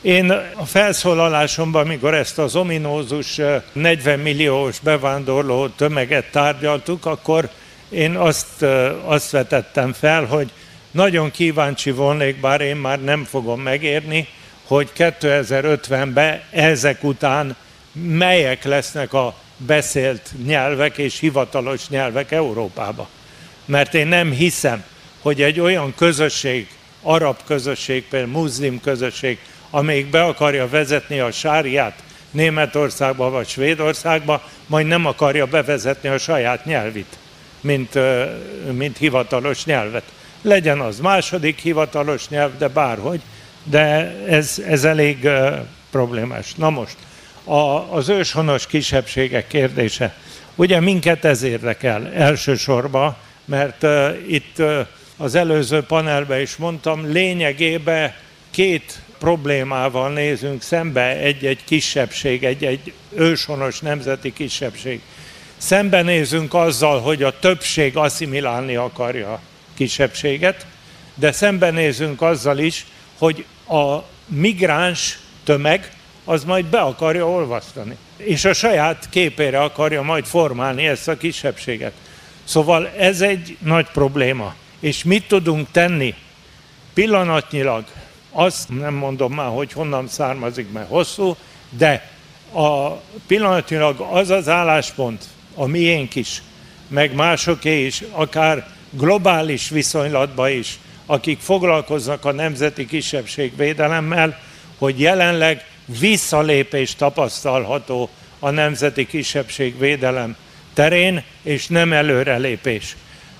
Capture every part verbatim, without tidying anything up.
Én a felszólalásomban, amikor ezt az ominózus negyven milliós bevándorló tömeget tárgyaltuk, akkor én azt, azt vetettem fel, hogy nagyon kíváncsi volnék, bár én már nem fogom megérni, hogy kétezer-ötvenben ezek után melyek lesznek a beszélt nyelvek és hivatalos nyelvek Európában. Mert én nem hiszem, hogy egy olyan közösség, arab közösség, például muszlim közösség, amelyik be akarja vezetni a sáriát Németországba vagy Svédországba, majd nem akarja bevezetni a saját nyelvit, mint, mint hivatalos nyelvet. Legyen az második hivatalos nyelv, de bárhogy, de ez, ez elég uh, problémás. Na most, a, az őshonos kisebbségek kérdése. Ugye minket ez érdekel elsősorban, mert uh, itt uh, az előző panelben is mondtam, lényegében két problémával nézünk szembe, egy-egy kisebbség, egy-egy őshonos nemzeti kisebbség. Szembenézünk azzal, hogy a többség asszimilálni akarja a kisebbséget, de szembenézünk azzal is, hogy a migráns tömeg az majd be akarja olvasztani, és a saját képére akarja majd formálni ezt a kisebbséget. Szóval ez egy nagy probléma. És mit tudunk tenni? Pillanatnyilag, azt nem mondom már, hogy honnan származik, mert hosszú, de a pillanatnyilag az az álláspont, a miénk is, meg másoké is, akár globális viszonylatban is, akik foglalkoznak a nemzeti kisebbségvédelemmel, hogy jelenleg visszalépés tapasztalható a nemzeti kisebbségvédelem terén, és nem előrelépés.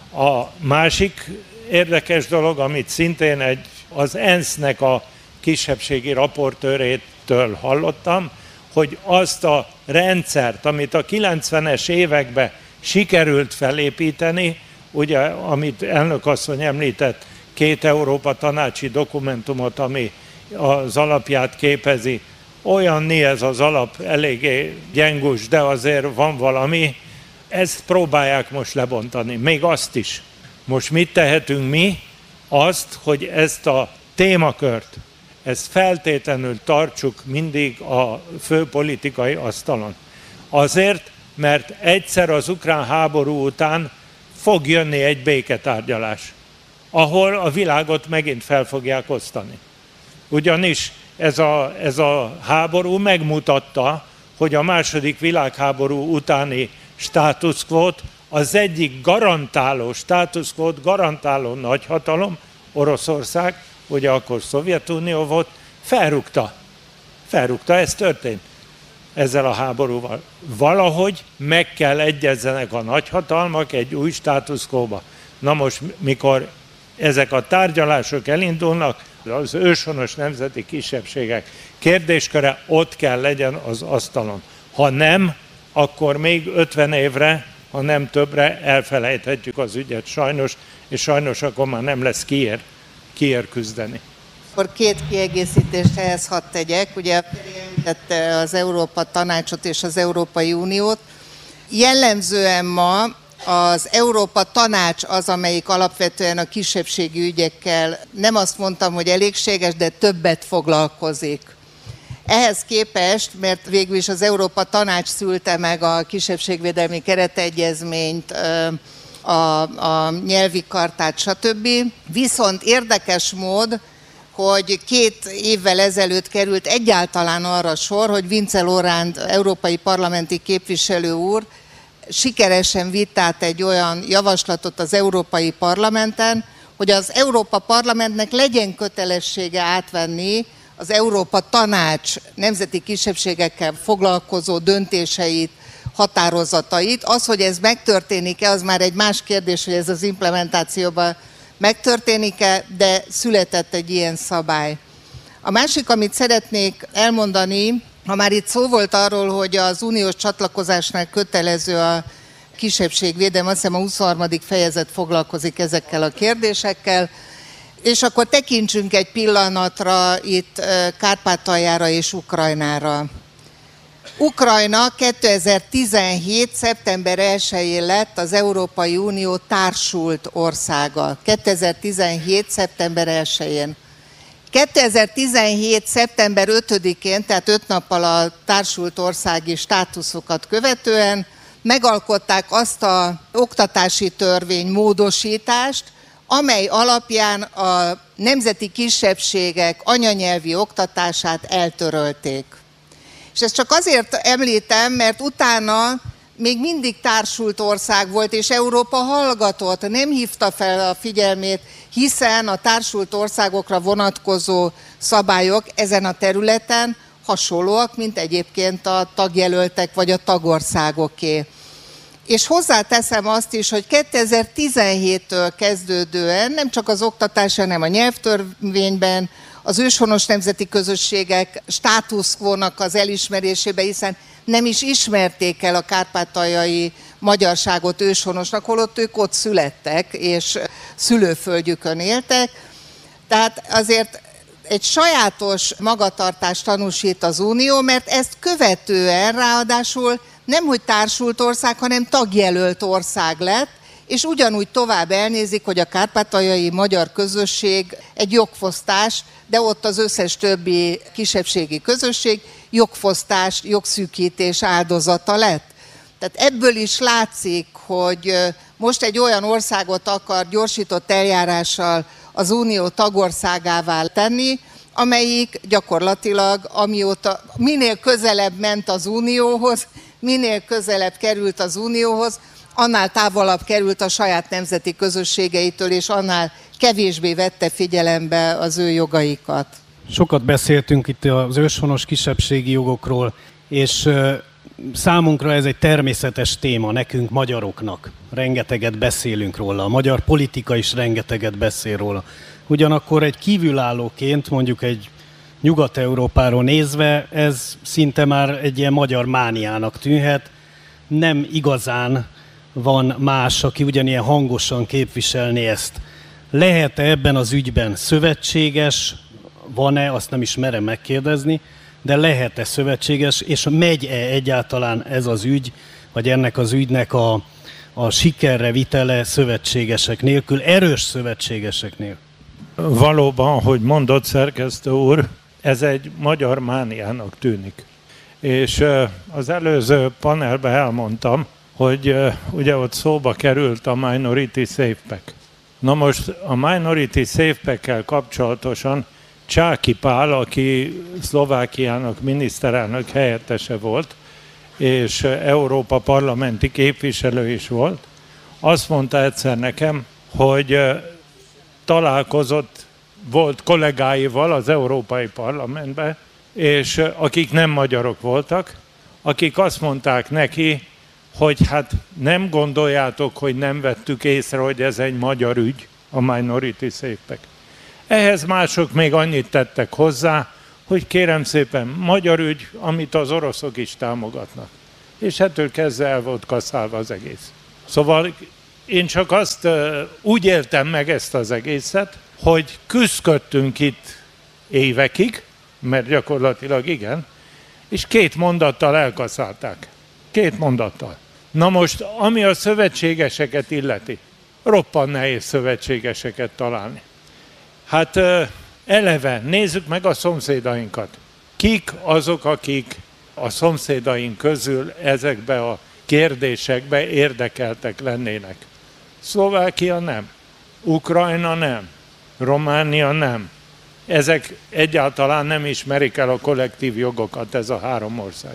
A másik érdekes dolog, amit szintén egy, az ENSZ-nek a kisebbségi raportőrétől hallottam, hogy azt a rendszert, amit a kilencvenes években sikerült felépíteni, ugye, amit elnök asszony említett, két Európa tanácsi dokumentumot, ami az alapját képezi, olyanni ez az alap eléggé gyengus, de azért van valami, ezt próbálják most lebontani, még azt is. Most mit tehetünk mi? Azt, hogy ezt a témakört, ezt feltétlenül tartsuk mindig a főpolitikai asztalon. Azért, mert egyszer az ukrán háború után fog jönni egy béketárgyalás, ahol a világot megint fel fogják osztani. Ugyanis ez a, ez a háború megmutatta, hogy a második világháború utáni status quót, az egyik garantáló, status quót garantáló nagyhatalom, Oroszország, ugye akkor Szovjetunió volt, felrúgta. Felrúgta, ez történt ezzel a háborúval. Valahogy meg kell egyezzenek a nagyhatalmak egy új status quóba. Na most, mikor ezek a tárgyalások elindulnak, az őshonos nemzeti kisebbségek kérdésköre ott kell legyen az asztalon. Ha nem, akkor még ötven évre, ha nem többre elfelejthetjük az ügyet sajnos, és sajnos akkor már nem lesz kiér, kiér küzdeni. Akkor két kiegészítést ehhez hadd tegyek. Ugye említette az Európa Tanácsot és az Európai Uniót. Jellemzően ma az Európa Tanács az, amelyik alapvetően a kisebbségi ügyekkel, nem azt mondtam, hogy elégséges, de többet foglalkozik. Ehhez képest, mert végül is az Európa Tanács szülte meg a kisebbségvédelmi keretegyezményt, a, a nyelvi kartát, stb. Viszont érdekes mód, hogy két évvel ezelőtt került egyáltalán arra sor, hogy Vince Loránd európai parlamenti képviselő úr sikeresen vitt át egy olyan javaslatot az Európai Parlamenten, hogy az Európa Parlamentnek legyen kötelessége átvenni az Európa Tanács nemzeti kisebbségekkel foglalkozó döntéseit, határozatait. Az, hogy ez megtörténik-e, az már egy más kérdés, hogy ez az implementációban megtörténik-e, de született egy ilyen szabály. A másik, amit szeretnék elmondani, ha már itt szó volt arról, hogy az uniós csatlakozásnál kötelező a kisebbségvédelem, azt hiszem a huszonharmadik fejezet foglalkozik ezekkel a kérdésekkel, és akkor tekintsünk egy pillanatra itt Kárpátaljára és Ukrajnára. Ukrajna kétezer-tizenhét. szeptember elsején lett az Európai Unió társult országa. kétezer-tizenhét. szeptember elsején. kétezer-tizenhét. szeptember ötödikén, tehát öt nappal a társult országi státuszokat követően megalkották azt az oktatási törvény módosítást, amely alapján a nemzeti kisebbségek anyanyelvi oktatását eltörölték. És ezt csak azért említem, mert utána még mindig társult ország volt, és Európa hallgatott, nem hívta fel a figyelmét, hiszen a társult országokra vonatkozó szabályok ezen a területen hasonlóak, mint egyébként a tagjelöltek vagy a tagországoké. És hozzáteszem azt is, hogy kétezer-tizenhéttől kezdődően nem csak az oktatás, hanem a nyelvtörvényben, az őshonos nemzeti közösségek státuszkvónak az elismerésébe, hiszen nem is ismerték el a kárpátaljai magyarságot őshonosnak, holott ők ott születtek, és szülőföldjükön éltek. Tehát azért egy sajátos magatartást tanúsít az Unió, mert ezt követően ráadásul nemhogy társult ország, hanem tagjelölt ország lett, és ugyanúgy tovább elnézik, hogy a kárpátaljai magyar közösség egy jogfosztás, de ott az összes többi kisebbségi közösség jogfosztás, jogszűkítés áldozata lett. Tehát ebből is látszik, hogy most egy olyan országot akar gyorsított eljárással az Unió tagországává tenni, amelyik gyakorlatilag amióta minél közelebb ment az Unióhoz, minél közelebb került az Unióhoz, annál távolabb került a saját nemzeti közösségeitől, és annál kevésbé vette figyelembe az ő jogaikat. Sokat beszéltünk itt az őshonos kisebbségi jogokról, és számunkra ez egy természetes téma nekünk, magyaroknak. Rengeteget beszélünk róla, a magyar politika is rengeteget beszél róla. Ugyanakkor egy kívülállóként, mondjuk egy Nyugat-Európáról nézve, ez szinte már egy ilyen magyar mániának tűnhet. Nem igazán van más, aki ugyanilyen hangosan képviselni ezt. Lehet-e ebben az ügyben szövetséges, van-e, azt nem is merem megkérdezni, de lehet-e szövetséges, és megy-e egyáltalán ez az ügy, vagy ennek az ügynek a, a sikerre vitele szövetségesek nélkül, erős szövetségesek nélkül? Valóban, hogy mondott szerkesztő úr, ez egy magyar mániának tűnik. És az előző panelben elmondtam, hogy ugye ott szóba került a Minority Safe Pack. Na most a Minority Safe Pack-kel kapcsolatosan Csáky Pál, aki Szlovákiának miniszterelnök helyettese volt, és Európa parlamenti képviselő is volt, azt mondta egyszer nekem, hogy találkozott, volt kollégáival az Európai Parlamentben, és akik nem magyarok voltak, akik azt mondták neki, hogy hát nem gondoljátok, hogy nem vettük észre, hogy ez egy magyar ügy, a Minority Safe Pack. Ehhez mások még annyit tettek hozzá, hogy kérem szépen, magyar ügy, amit az oroszok is támogatnak. És ettől kezdve el volt kaszálva az egész. Szóval én csak azt úgy éltem meg ezt az egészet, hogy küzdködtünk itt évekig, mert gyakorlatilag igen, és két mondattal elkaszálták. Két mondattal. Na most, ami a szövetségeseket illeti, roppant nehéz szövetségeseket találni. Hát eleve nézzük meg a szomszédainkat. Kik azok, akik a szomszédaink közül ezekbe a kérdésekbe érdekeltek lennének? Szlovákia nem, Ukrajna nem, Románia nem. Ezek egyáltalán nem ismerik el a kollektív jogokat, ez a három ország.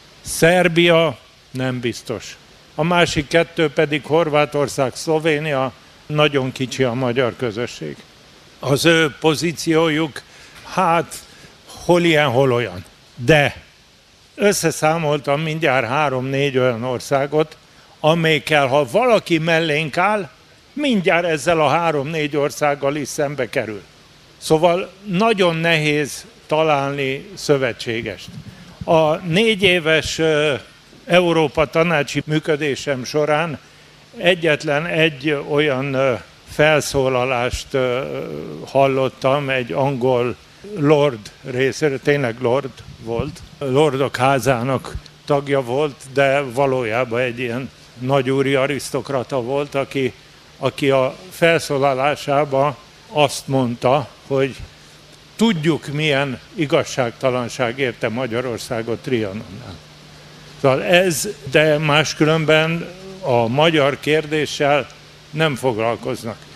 Szerbia nem biztos. A másik kettő pedig Horvátország, Szlovénia, nagyon kicsi a magyar közösség. Az ő pozíciójuk, hát hol ilyen, hol olyan. De összeszámoltam mindjárt három-négy olyan országot, amelyikkel, ha valaki mellénk áll, mindjárt ezzel a három-négy országgal is szembe kerül. Szóval nagyon nehéz találni szövetségest. A négy éves Európa tanácsi működésem során egyetlen egy olyan felszólalást hallottam egy angol lord részéről, tényleg lord volt, lordok házának tagja volt, de valójában egy ilyen nagyúri arisztokrata volt, aki, aki a felszólalásában azt mondta, hogy tudjuk, milyen igazságtalanság érte Magyarországot Trianonnál. Szóval ez, de máskülönben a magyar kérdéssel nem foglalkoznak.